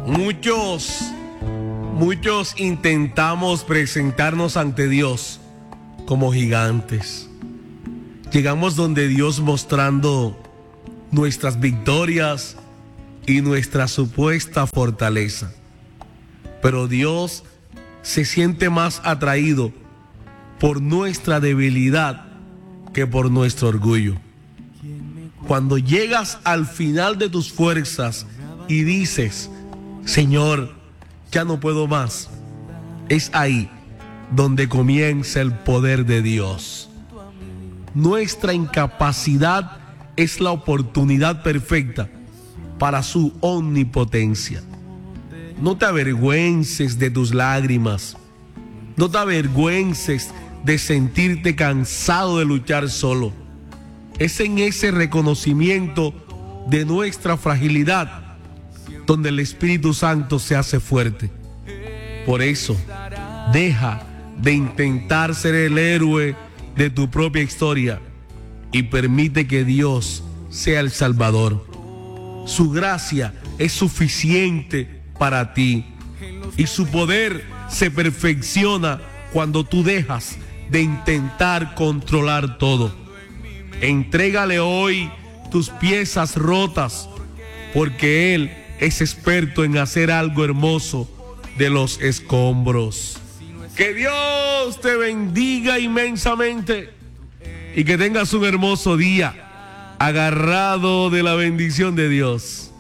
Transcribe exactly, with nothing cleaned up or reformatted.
Muchos, muchos intentamos presentarnos ante Dios como gigantes. Llegamos donde Dios mostrando nuestras victorias y nuestra supuesta fortaleza. Pero Dios se siente más atraído por nuestra debilidad que por nuestro orgullo. Cuando llegas al final de tus fuerzas y dices: Señor, ya no puedo más, es ahí donde comienza el poder de Dios. Nuestra incapacidad es la oportunidad perfecta para su omnipotencia. No te avergüences de tus lágrimas. No te avergüences de sentirte cansado de luchar solo. Es en ese reconocimiento de nuestra fragilidad donde el Espíritu Santo se hace fuerte. Por eso, deja de intentar ser el héroe de tu propia historia y permite que Dios sea el Salvador. Su gracia es suficiente para ti y su poder se perfecciona cuando tú dejas de intentar controlar todo. Entrégale hoy tus piezas rotas, porque Él es experto en hacer algo hermoso de los escombros. Que Dios te bendiga inmensamente y que tengas un hermoso día agarrado de la bendición de Dios.